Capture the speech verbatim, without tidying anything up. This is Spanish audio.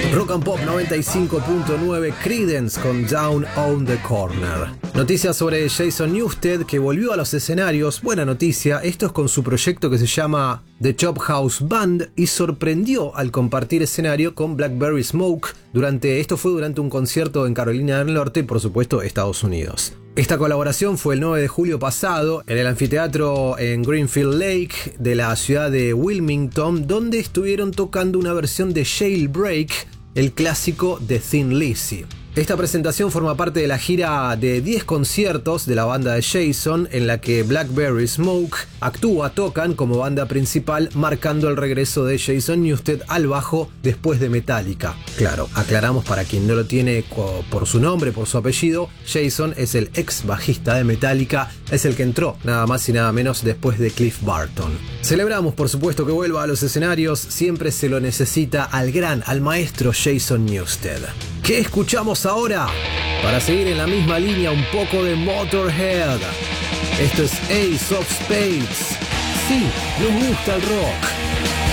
Rock and Pop noventa y cinco punto nueve, Creedence con Down on the Corner. Noticias sobre Jason Newsted, que volvió a los escenarios. Buena noticia, esto es con su proyecto que se llama The Chop House Band y sorprendió al compartir escenario con Blackberry Smoke. Durante, esto fue durante un concierto en Carolina del Norte, por supuesto Estados Unidos. Esta colaboración fue el nueve de julio pasado en el anfiteatro en Greenfield Lake de la ciudad de Wilmington, donde estuvieron tocando una versión de Jailbreak, el clásico de Thin Lizzy. Esta presentación forma parte de la gira de diez conciertos de la banda de Jason, en la que Blackberry Smoke actúa, tocan como banda principal, marcando el regreso de Jason Newsted al bajo después de Metallica. Claro, aclaramos para quien no lo tiene por su nombre, por su apellido, Jason es el ex bajista de Metallica, es el que entró nada más y nada menos después de Cliff Burton. Celebramos, por supuesto, que vuelva a los escenarios, siempre se lo necesita al gran, al maestro Jason Newsted. ¿Qué escuchamos ahora? Para seguir en la misma línea, un poco de Motorhead. Esto es Ace of Spades. Sí, nos gusta el rock.